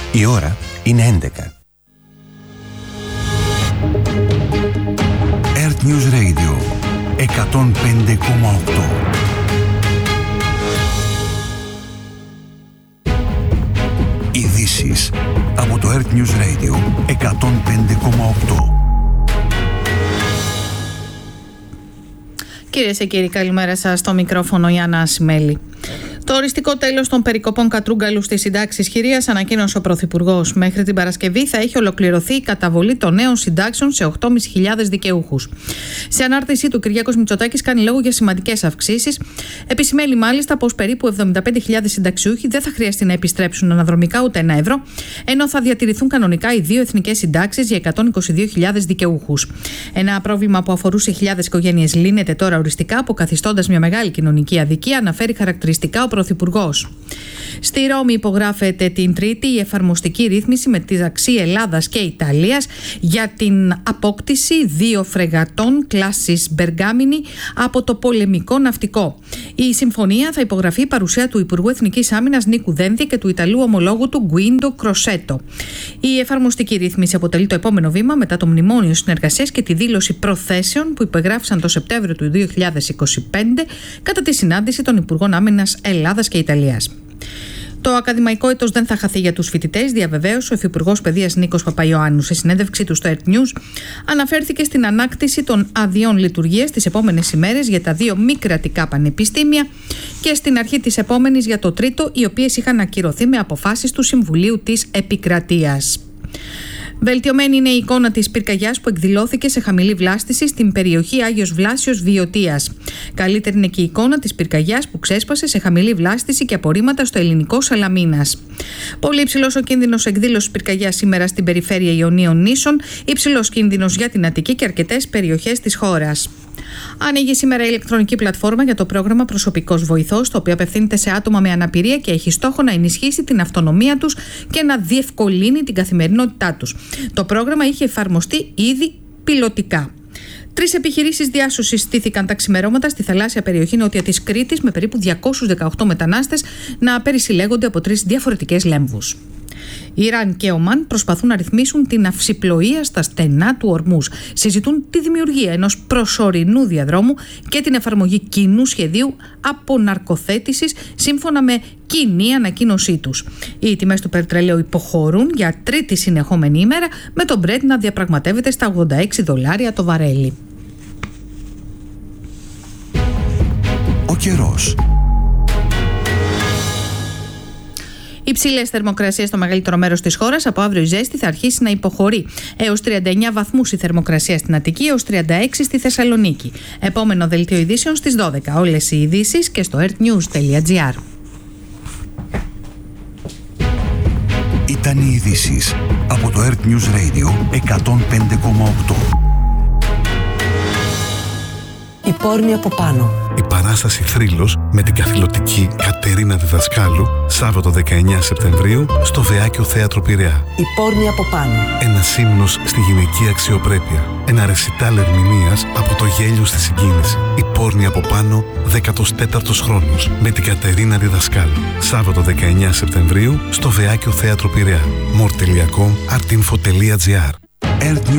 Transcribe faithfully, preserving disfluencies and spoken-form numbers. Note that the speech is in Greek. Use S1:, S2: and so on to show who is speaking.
S1: Η ώρα είναι έντεκα. Earth News Radio εκατόν πέντε κόμμα οκτώ. Ειδήσεις από το Earth News Radio εκατόν πέντε κόμμα οκτώ.
S2: Κυρίες και κύριοι, καλημέρα σας. Στο μικρόφωνο η Άννα Ασημέλη. Το οριστικό τέλος των περικοπών κατρούγκαλου στις συντάξεις χειρίας ανακοίνωσε ο Πρωθυπουργός. Μέχρι την Παρασκευή θα έχει ολοκληρωθεί η καταβολή των νέων συντάξεων σε οκτώ χιλιάδες πεντακόσιους δικαιούχους. Σε ανάρτησή του, Κυριάκος Μητσοτάκης κάνει λόγο για σημαντικές αυξήσεις. Επισημαίνει μάλιστα πως περίπου εβδομήντα πέντε χιλιάδες συνταξιούχοι δεν θα χρειαστεί να επιστρέψουν αναδρομικά ούτε ένα ευρώ, ενώ θα διατηρηθούν κανονικά οι δύο εθνικές συντάξεις για εκατόν είκοσι δύο χιλιάδες δικαιούχους. Ένα πρόβλημα που αφορούσε χιλιάδες οικογένειες λύνεται τώρα οριστικά, αποκαθιστώντας μια μεγάλη κοινωνική αδικία, αναφέρει χαρακτηριστικά ο Πρωθυπουργός. Στη Ρώμη υπογράφεται την Τρίτη η εφαρμοστική ρύθμιση μεταξύ Ελλάδας και Ιταλίας για την απόκτηση δύο φρεγατών κλάσης Μπεργάμινη από το πολεμικό ναυτικό. Η συμφωνία θα υπογραφεί παρουσία του Υπουργού Εθνικής Άμυνας Νίκου Δένδη και του Ιταλού ομολόγου του Γκουίντο Κροσέτο. Η εφαρμοστική ρύθμιση αποτελεί το επόμενο βήμα μετά το Μνημόνιο Συνεργασίας και τη δήλωση προθέσεων που υπεγράφησαν το Σεπτέμβριο του δύο χιλιάδες είκοσι πέντε κατά τη συνάντηση των Υπουργών Άμυνας Ελλάδας και Ιταλίας. Το ακαδημαϊκό έτος δεν θα χαθεί για τους φοιτητές, διαβεβαίωσε ο Υφυπουργός Παιδείας Νίκος Παπαϊωάννου. Σε συνέντευξή του στο Earth News, αναφέρθηκε στην ανάκτηση των αδειών λειτουργίας τις επόμενες ημέρες για τα δύο μη κρατικά πανεπιστήμια και στην αρχή της επόμενης για το τρίτο, οι οποίες είχαν ακυρωθεί με αποφάσεις του Συμβουλίου της Επικρατείας. Βελτιωμένη είναι η εικόνα της πυρκαγιάς που εκδηλώθηκε σε χαμηλή βλάστηση στην περιοχή Άγιος Βλάσιος Βιωτίας. Καλύτερη είναι και η εικόνα της πυρκαγιάς που ξέσπασε σε χαμηλή βλάστηση και απορρίμματα στο ελληνικό Σαλαμίνας. Πολύ υψηλός ο κίνδυνος εκδήλωσης πυρκαγιάς σήμερα στην περιφέρεια Ιωνίων Νήσων, υψηλός κίνδυνος για την Αττική και αρκετές περιοχές της χώρας. Ανοίγει σήμερα η ηλεκτρονική πλατφόρμα για το πρόγραμμα Προσωπικός Βοηθός, το οποίο απευθύνεται σε άτομα με αναπηρία και έχει στόχο να ενισχύσει την αυτονομία τους και να διευκολύνει την καθημερινότητά τους. Το πρόγραμμα είχε εφαρμοστεί ήδη πιλωτικά. Τρεις επιχειρήσεις διάσωσης στήθηκαν τα ξημερώματα στη θαλάσσια περιοχή νότια της Κρήτης, με περίπου διακόσιους δεκαοκτώ μετανάστες να περισυλλέγονται από τρεις διαφορετικές λέμβους. Ιράν και Ομάν προσπαθούν να ρυθμίσουν την αυσιπλοεία στα στενά του Ορμούζ. Συζητούν τη δημιουργία ενός προσωρινού διαδρόμου και την εφαρμογή κοινού σχεδίου αποναρκοθέτησης σύμφωνα με κοινή ανακοίνωσή τους. Οι τιμές του πετρελαίου υποχωρούν για τρίτη συνεχόμενη ημέρα, με τον Brent να διαπραγματεύεται στα ογδόντα έξι δολάρια το βαρέλι.
S1: Ο καιρός.
S2: Υψηλές θερμοκρασίες στο μεγαλύτερο μέρος της χώρας. Από αύριο η ζέστη θα αρχίσει να υποχωρεί. Έως τριάντα εννέα βαθμούς η θερμοκρασία στην Αττική, έως τριάντα έξι στη Θεσσαλονίκη. Επόμενο δελτίο ειδήσεων στις δώδεκα. Όλες οι ειδήσεις και στο earthnews τελεία gr.
S1: Ήταν οι ειδήσεις από το Earth News Radio εκατόν πέντε κόμμα οκτώ.
S3: Η πόρνη από πάνω.
S4: Η παράσταση Θρύλος με την καθηλωτική Κατερίνα Διδασκάλου, Σάββατο δεκαεννέα Σεπτεμβρίου στο Βεάκιο Θέατρο Πειραιά.
S3: Η πόρνη από πάνω.
S4: Ένας ύμνος στη γυναική αξιοπρέπεια. Ένα ρεσιτάλ ερμηνείας από το γέλιο στη συγκίνηση. Η πόρνη από πάνω, δέκατος τέταρτος χρόνος με την Κατερίνα Διδασκάλου. Σάββατο δεκαεννέα Σεπτεμβρίου στο Βεάκιο Θέατρο Πειραιά. μορ τελεία κομ, artinfo τελεία gr.